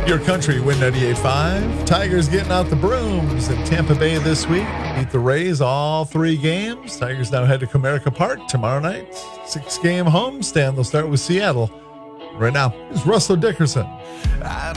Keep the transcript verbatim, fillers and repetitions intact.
Your country, Win ninety-eight point five. Tigers getting out the brooms in Tampa Bay this week. Beat the Rays all three games. Tigers now head to Comerica Park tomorrow night. Six-game homestand. They'll start with Seattle. Right now, is Russell Dickerson.